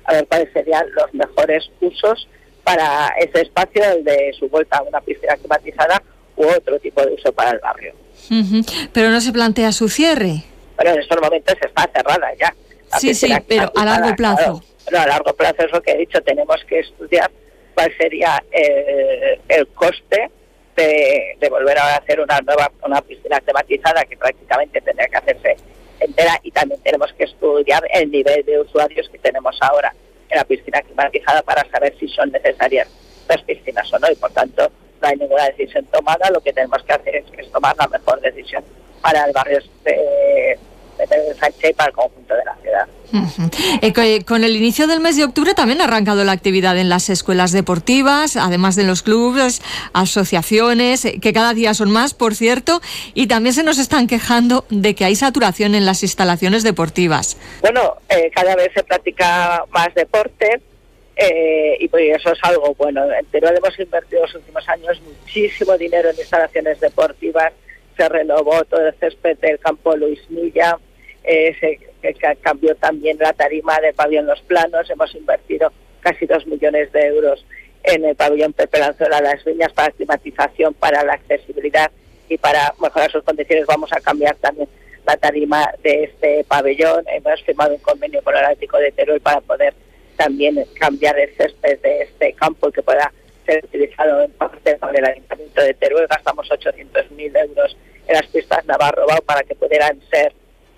a ver cuáles serían los mejores usos para ese espacio, el de su vuelta a una piscina climatizada u otro tipo de uso para el barrio. Pero no se plantea su cierre. Pero en estos momentos está cerrada ya. Sí, pero a largo plazo. Claro. Pero a largo plazo es lo que he dicho, tenemos que estudiar cuál sería el coste de volver a hacer una piscina climatizada, que prácticamente tendría que hacerse entera, y también tenemos que estudiar el nivel de usuarios que tenemos ahora en la piscina climatizada para saber si son necesarias las piscinas o no, y por tanto no hay ninguna decisión tomada. Lo que tenemos que hacer es tomar la mejor decisión para el barrio de Sánchez y para el conjunto de la ciudad. Con el inicio del mes de octubre también ha arrancado la actividad en las escuelas deportivas, además de los clubes, asociaciones, que cada día son más, por cierto, y también se nos están quejando de que hay saturación en las instalaciones deportivas. Bueno, cada vez se practica más deporte, y pues eso es algo bueno. En Teruel hemos invertido los últimos años muchísimo dinero en instalaciones deportivas. Se renovó todo el césped del campo Luis Milla, se cambió también la tarima del pabellón Los Planos. Hemos invertido casi 2 millones de euros en el pabellón Pepe Lanzuela Las Viñas para climatización, para la accesibilidad y para mejorar sus condiciones. Vamos a cambiar también la tarima de este pabellón. Hemos firmado un convenio con el Atlético de Teruel para poder también cambiar el césped de este campo y que pueda ser utilizado en parte por el Ayuntamiento de Teruel. Gastamos 800.000 euros en las pistas Navarro-Bau para que pudieran ser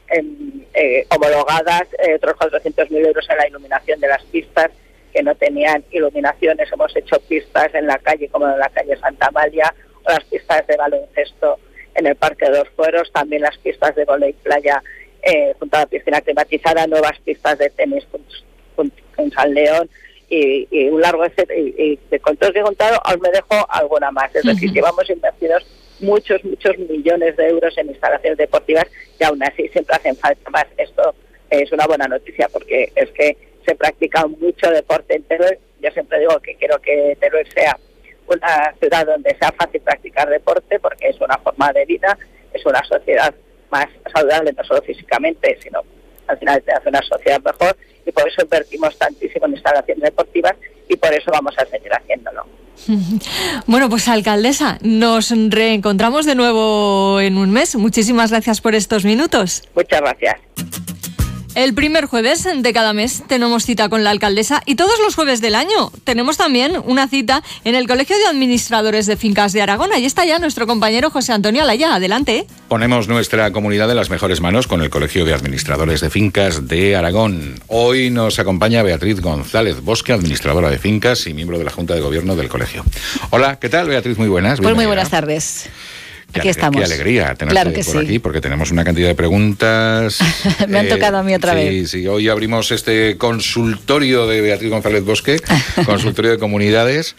homologadas, otros 400.000 euros en la iluminación de las pistas que no tenían iluminaciones. Hemos hecho pistas en la calle, como en la calle Santa Amalia, o las pistas de baloncesto en el Parque de los Fueros, también las pistas de vóley playa junto a la piscina climatizada, nuevas pistas de tenis en San León, y un largo etcétera, y con todo lo que he contado os me dejo alguna más. Es decir, llevamos invertidos muchos millones de euros en instalaciones deportivas, y aún así siempre hacen falta más. Esto es una buena noticia, porque es que se practica mucho deporte en Teruel. Yo siempre digo que quiero que Teruel sea una ciudad donde sea fácil practicar deporte, porque es una forma de vida, es una sociedad más saludable, no solo físicamente, sino al final te hace una sociedad mejor, y por eso invertimos tantísimo en instalaciones deportivas, y por eso vamos a seguir haciéndolo. Bueno, pues alcaldesa, nos reencontramos de nuevo en un mes. Muchísimas gracias por estos minutos. Muchas gracias. El primer jueves de cada mes tenemos cita con la alcaldesa, y todos los jueves del año tenemos también una cita en el Colegio de Administradores de Fincas de Aragón. Ahí está ya nuestro compañero José Antonio Alaya. Adelante. Ponemos nuestra comunidad en las mejores manos con el Colegio de Administradores de Fincas de Aragón. Hoy nos acompaña Beatriz González Bosque, administradora de fincas y miembro de la Junta de Gobierno del colegio. Hola, ¿qué tal, Beatriz? Muy buenas. Pues muy buenas tardes. Aquí estamos. Qué alegría tenerte claro que por sí. aquí, porque tenemos una cantidad de preguntas. Me han tocado a mí otra vez. Sí, hoy abrimos este consultorio de Beatriz González Bosque, consultorio de comunidades.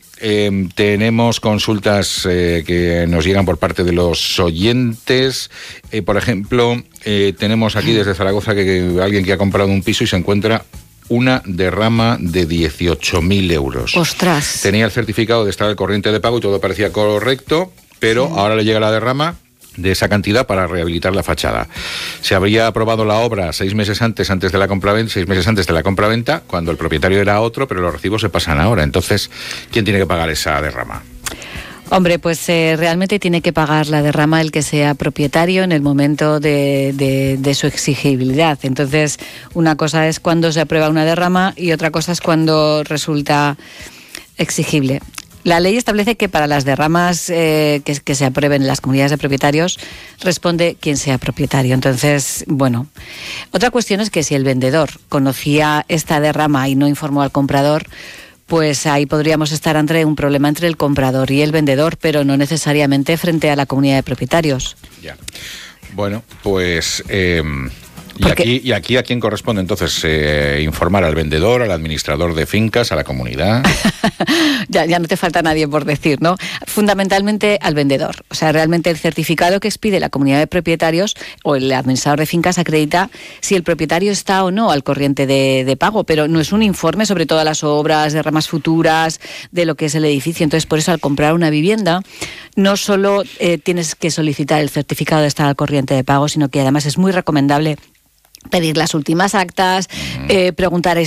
Tenemos consultas que nos llegan por parte de los oyentes. Por ejemplo, tenemos aquí desde Zaragoza que alguien que ha comprado un piso y se encuentra una derrama de 18.000 euros. ¡Ostras! Tenía el certificado de estar al corriente de pago y todo parecía correcto, pero sí, ahora le llega la derrama de esa cantidad para rehabilitar la fachada. Se habría aprobado la obra 6 meses antes de la compraventa, cuando el propietario era otro, pero los recibos se pasan ahora. Entonces, ¿quién tiene que pagar esa derrama? Hombre, pues realmente tiene que pagar la derrama el que sea propietario en el momento de su exigibilidad. Entonces, una cosa es cuando se aprueba una derrama y otra cosa es cuando resulta exigible. La ley establece que para las derramas que se aprueben en las comunidades de propietarios responde quien sea propietario. Entonces, bueno, otra cuestión es que si el vendedor conocía esta derrama y no informó al comprador, pues ahí podríamos estar ante un problema entre el comprador y el vendedor, pero no necesariamente frente a la comunidad de propietarios. Ya. Bueno, pues... ¿Y aquí a quién corresponde entonces informar? ¿Al vendedor, al administrador de fincas, a la comunidad? ya no te falta nadie por decir, ¿no? Fundamentalmente al vendedor. O sea, realmente el certificado que expide la comunidad de propietarios o el administrador de fincas acredita si el propietario está o no al corriente de pago, pero no es un informe sobre todas las obras, de ramas futuras, de lo que es el edificio. Entonces, por eso al comprar una vivienda, no solo tienes que solicitar el certificado de estar al corriente de pago, sino que además es muy recomendable pedir las últimas actas, preguntar